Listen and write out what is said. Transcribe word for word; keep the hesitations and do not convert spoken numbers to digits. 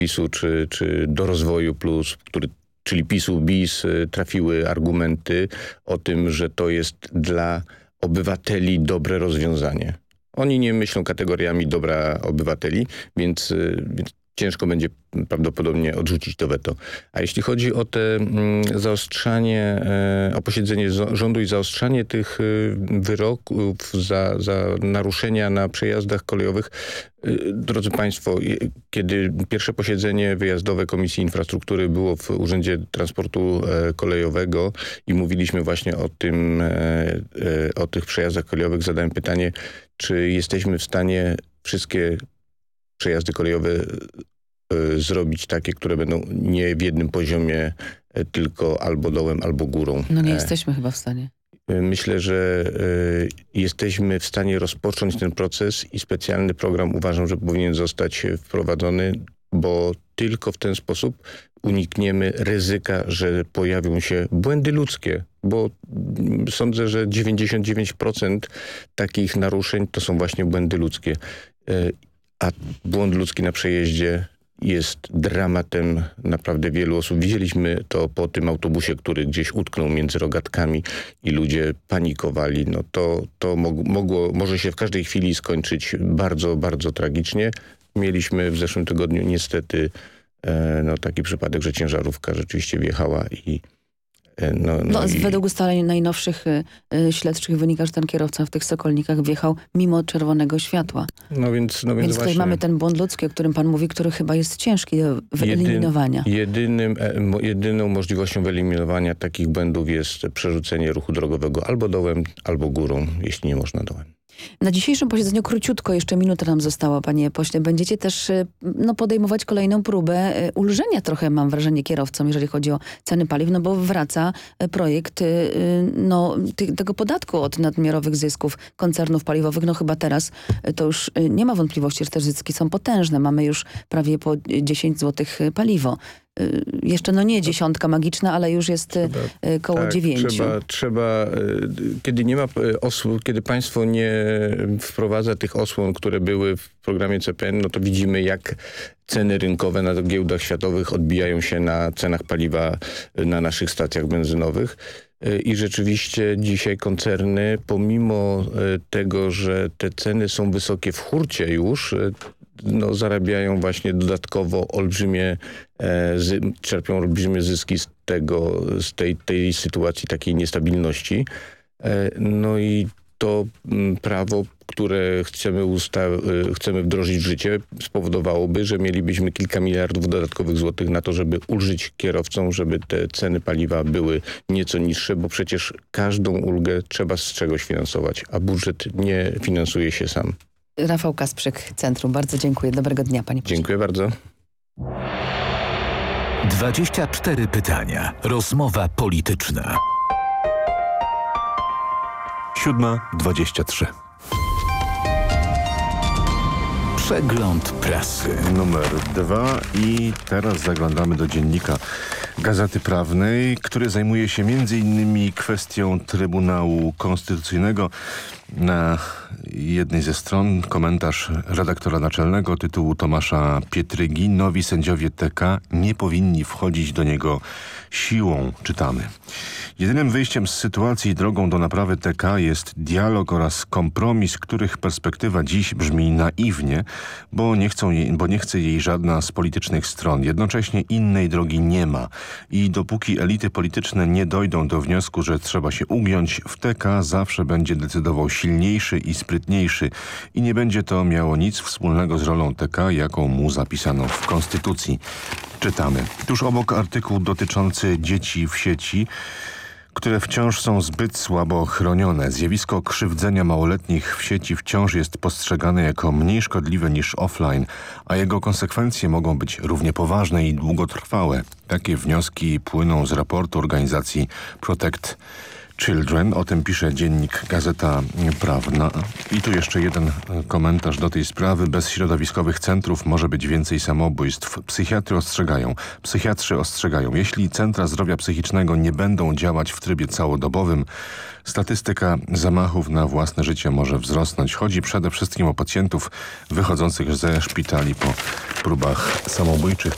PiSu, czy, czy do Rozwoju Plus, który, czyli PiSu, BiS, trafiły argumenty o tym, że to jest dla obywateli dobre rozwiązanie. Oni nie myślą kategoriami dobra obywateli, więc, więc ciężko będzie prawdopodobnie odrzucić to weto. A jeśli chodzi o te mm, zaostrzanie, e, o posiedzenie rządu i zaostrzanie tych y, wyroków za, za naruszenia na przejazdach kolejowych, y, drodzy Państwo, y, kiedy pierwsze posiedzenie wyjazdowe Komisji Infrastruktury było w Urzędzie Transportu e, Kolejowego i mówiliśmy właśnie o tym, e, e, o tych przejazdach kolejowych, zadałem pytanie, czy jesteśmy w stanie wszystkie przejazdy kolejowe y, zrobić takie, które będą nie w jednym poziomie, y, tylko albo dołem, albo górą. No nie e, jesteśmy chyba w stanie. Myślę, że y, jesteśmy w stanie rozpocząć ten proces i specjalny program uważam, że powinien zostać wprowadzony, bo tylko w ten sposób unikniemy ryzyka, że pojawią się błędy ludzkie, bo sądzę, że dziewięćdziesiąt dziewięć procent takich naruszeń to są właśnie błędy ludzkie. Y, A błąd ludzki na przejeździe jest dramatem naprawdę wielu osób. Widzieliśmy to po tym autobusie, który gdzieś utknął między rogatkami i ludzie panikowali. No to, to mogło, może się w każdej chwili skończyć bardzo, bardzo tragicznie. Mieliśmy w zeszłym tygodniu niestety e, no, taki przypadek, że ciężarówka rzeczywiście wjechała i No, no no, i... Według ustaleń najnowszych y, y, śledczych wynika, że ten kierowca w tych Sokolnikach wjechał mimo czerwonego światła. No więc, no więc, więc tutaj właśnie... mamy ten błąd ludzki, o którym pan mówi, który chyba jest ciężki do wyeliminowania. Jedyn, jedynym, e, jedyną możliwością wyeliminowania takich błędów jest przerzucenie ruchu drogowego albo dołem, albo górą, jeśli nie można dołem. Na dzisiejszym posiedzeniu króciutko, jeszcze minuta nam została, panie pośle. Będziecie też no, podejmować kolejną próbę ulżenia trochę, mam wrażenie, kierowcom, jeżeli chodzi o ceny paliw, no bo wraca projekt no, tego podatku od nadmiarowych zysków koncernów paliwowych. No chyba teraz to już nie ma wątpliwości, że te zyski są potężne. Mamy już prawie po dziesięć złotych paliwo. Jeszcze no nie dziesiątka magiczna, ale już jest trzeba, koło tak, dziewięciu. Trzeba, trzeba, kiedy nie ma osłon, kiedy państwo nie wprowadza tych osłon, które były w programie C P N, no to widzimy, jak ceny rynkowe na giełdach światowych odbijają się na cenach paliwa na naszych stacjach benzynowych. I rzeczywiście dzisiaj koncerny, pomimo tego, że te ceny są wysokie w hurcie już, no, zarabiają właśnie dodatkowo olbrzymie, e, zy, czerpią olbrzymie zyski z tego, z tej, tej sytuacji takiej niestabilności. E, no i to m, prawo, które chcemy, usta- chcemy wdrożyć w życie, spowodowałoby, że mielibyśmy kilka miliardów dodatkowych złotych na to, żeby ulżyć kierowcom, żeby te ceny paliwa były nieco niższe, bo przecież każdą ulgę trzeba z czegoś finansować, a budżet nie finansuje się sam. Rafał Kasprzyk, Centrum. Bardzo dziękuję. Dobrego dnia, panie pośle. Dziękuję bardzo. dwadzieścia cztery pytania. Rozmowa polityczna. Siódma dwadzieścia trzy. Przegląd prasy. Numer dwa i teraz zaglądamy do dziennika Gazety Prawnej, który zajmuje się między innymi kwestią Trybunału Konstytucyjnego. Na jednej ze stron komentarz redaktora naczelnego tytułu Tomasza Pietrygi. Nowi sędziowie T K nie powinni wchodzić do niego siłą, czytamy. Jedynym wyjściem z sytuacji i drogą do naprawy T K jest dialog oraz kompromis, których perspektywa dziś brzmi naiwnie, bo nie, chcą jej, bo nie chce jej żadna z politycznych stron. Jednocześnie innej drogi nie ma i dopóki elity polityczne nie dojdą do wniosku, że trzeba się ugiąć, w T K zawsze będzie decydował silniejszy i sprytniejszy i nie będzie to miało nic wspólnego z rolą T K, jaką mu zapisano w Konstytucji. Czytamy. Tuż obok artykuł dotyczący dzieci w sieci, które wciąż są zbyt słabo chronione. Zjawisko krzywdzenia małoletnich w sieci wciąż jest postrzegane jako mniej szkodliwe niż offline, a jego konsekwencje mogą być równie poważne i długotrwałe. Takie wnioski płyną z raportu organizacji Protect Children. O tym pisze dziennik Gazeta Prawna. I tu jeszcze jeden komentarz do tej sprawy. Bez środowiskowych centrów może być więcej samobójstw. Psychiatry ostrzegają. Psychiatrzy ostrzegają. Jeśli centra zdrowia psychicznego nie będą działać w trybie całodobowym, statystyka zamachów na własne życie może wzrosnąć. Chodzi przede wszystkim o pacjentów wychodzących ze szpitali po próbach samobójczych.